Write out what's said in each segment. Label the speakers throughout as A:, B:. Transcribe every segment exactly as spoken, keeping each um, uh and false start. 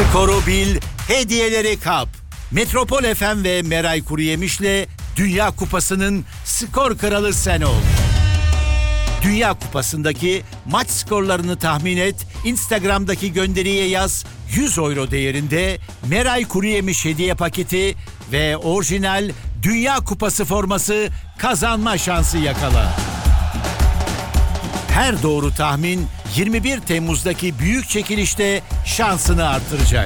A: Skoru bil, hediyeleri kap. Metropol F M ve Meray Kuruyemiş'le Dünya Kupası'nın skor kralı sen ol. Dünya Kupası'ndaki maç skorlarını tahmin et, Instagram'daki gönderiye yaz, yüz euro değerinde Meray Kuruyemiş hediye paketi ve orijinal Dünya Kupası forması kazanma şansı yakala. Her doğru tahmin yirmi bir Temmuz'daki büyük çekilişte şansını artıracak.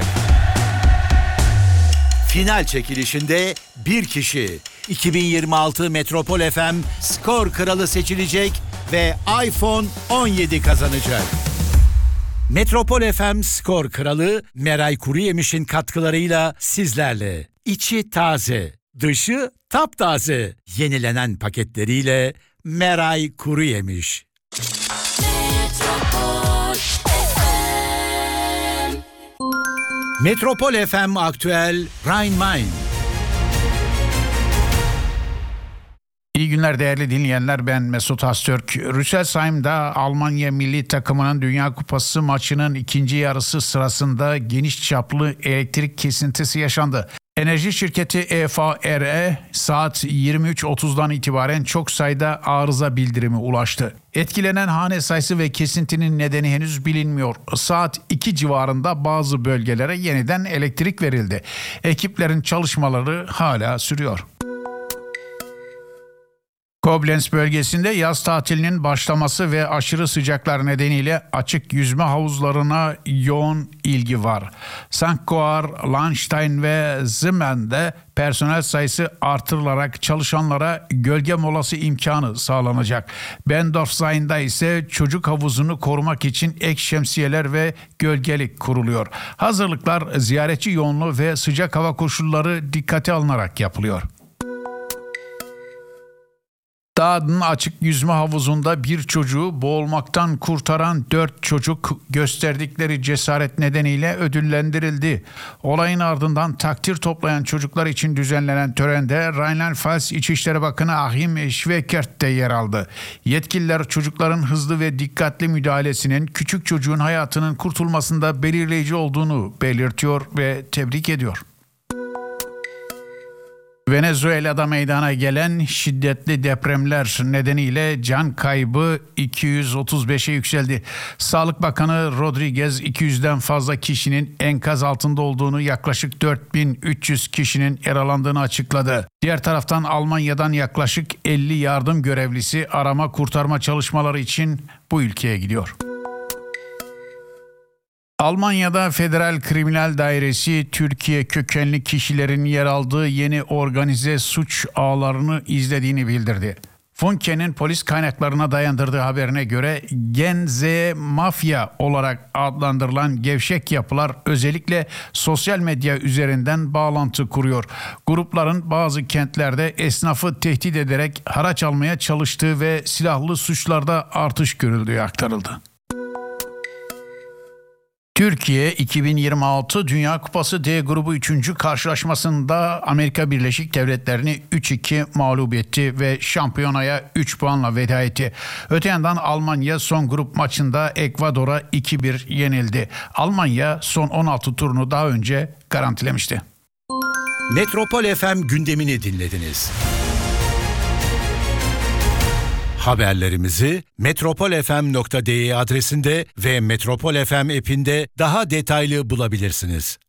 A: Final çekilişinde bir kişi iki bin yirmi altı Metropol F M skor kralı seçilecek ve iPhone on yedi kazanacak. Metropol F M skor kralı Meray Kuruyemiş'in katkılarıyla sizlerle. İçi taze, dışı taptaze. Yenilenen paketleriyle Meray Kuruyemiş. Metropol F M Aktüel Rhein-Main.
B: İyi günler değerli dinleyenler, ben Mesut Astürk. Rüsselsheim'da Almanya milli takımının Dünya Kupası maçının ikinci yarısı sırasında geniş çaplı elektrik kesintisi yaşandı. Enerji şirketi E V R'e saat yirmi üç otuzdan itibaren çok sayıda arıza bildirimi ulaştı. Etkilenen hane sayısı ve kesintinin nedeni henüz bilinmiyor. Saat iki civarında bazı bölgelere yeniden elektrik verildi. Ekiplerin çalışmaları hala sürüyor. Koblenz bölgesinde yaz tatilinin başlaması ve aşırı sıcaklar nedeniyle açık yüzme havuzlarına yoğun ilgi var. Sankt Goar, Lahnstein ve Zimmer'de personel sayısı artırılarak çalışanlara gölge molası imkanı sağlanacak. Bendorfshain'da ise çocuk havuzunu korumak için ek şemsiyeler ve gölgelik kuruluyor. Hazırlıklar ziyaretçi yoğunluğu ve sıcak hava koşulları dikkate alınarak yapılıyor. Dağ'ın açık yüzme havuzunda bir çocuğu boğulmaktan kurtaran dört çocuk gösterdikleri cesaret nedeniyle ödüllendirildi. Olayın ardından takdir toplayan çocuklar için düzenlenen törende Rheinland-Pfalz İçişleri Bakanı Achim Schweikert de yer aldı. Yetkililer çocukların hızlı ve dikkatli müdahalesinin küçük çocuğun hayatının kurtulmasında belirleyici olduğunu belirtiyor ve tebrik ediyor. Venezuela'da meydana gelen şiddetli depremler nedeniyle can kaybı iki yüz otuz beşe yükseldi. Sağlık Bakanı Rodriguez iki yüzden fazla kişinin enkaz altında olduğunu, yaklaşık dört bin üç yüz kişinin yaralandığını açıkladı. Diğer taraftan Almanya'dan yaklaşık elli yardım görevlisi arama kurtarma çalışmaları için bu ülkeye gidiyor. Almanya'da Federal Kriminal Dairesi Türkiye kökenli kişilerin yer aldığı yeni organize suç ağlarını izlediğini bildirdi. Funke'nin polis kaynaklarına dayandırdığı haberine göre Gen Z mafya olarak adlandırılan gevşek yapılar özellikle sosyal medya üzerinden bağlantı kuruyor. Grupların bazı kentlerde esnafı tehdit ederek haraç almaya çalıştığı ve silahlı suçlarda artış görüldüğü aktarıldı. Türkiye iki bin yirmi altı Dünya Kupası D grubu üçüncü karşılaşmasında Amerika Birleşik Devletleri'ni üç iki mağlup etti ve şampiyonaya üç puanla veda etti. Öte yandan Almanya son grup maçında Ekvador'a iki bir yenildi. Almanya son on altı turunu daha önce garantilemişti.
A: Metropol F M gündemini dinlediniz. Haberlerimizi metropol f m nokta d e adresinde ve Metropol F M app'inde daha detaylı bulabilirsiniz.